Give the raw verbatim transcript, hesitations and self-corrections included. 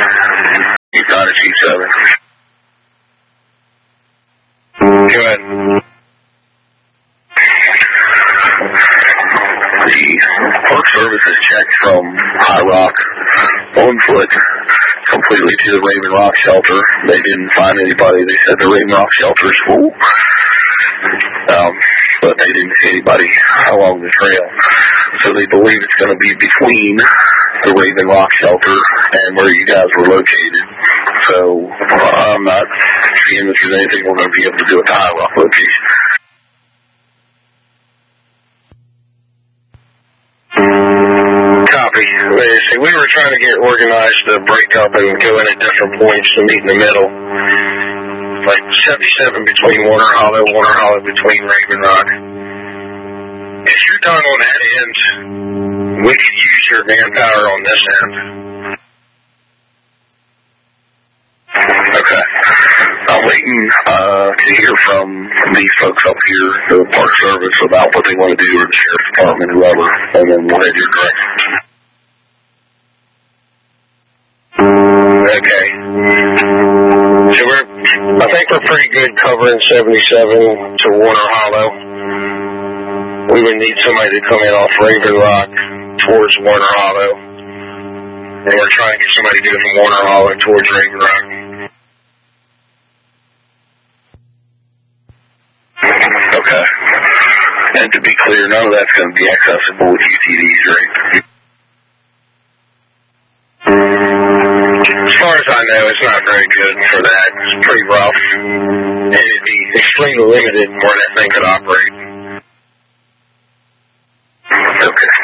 You got it, Chief seven. Go ahead. The Park Service has checked from High Rock on foot completely to the Raven Rock shelter. They didn't find anybody. They said the Raven Rock shelter is full. Um, but they didn't see anybody along the trail. So they believe it's going to be between the Raven Rock shelter and where you guys were located. So uh, I'm not seeing if there's anything we're going to be able to do at the High Rock location. Copy. See, we were trying to get organized to break up and go in at different points to meet in the middle. Like seventy-seven between Warner Hollow, Warner Hollow between Raven Rock. If you're done on that end, we could use your manpower on this end. Okay. I'm waiting uh, to hear from these folks up here, the Park Service, about what they want to do, or the Sheriff's Department, whoever, and then we'll head your direction. Okay. So we're, I think we're pretty good covering seventy-seven to Warner Hollow. We would need somebody to come in off Raven Rock towards Warner Hollow. And we're trying to get somebody to do it from Warner Hollow towards Raven Rock. Okay. And to be clear, none of that's going to be accessible with U T Vs, right? As far as I know, it's not very good for that. It's pretty rough. And it'd be extremely limited where that thing could operate. Okay.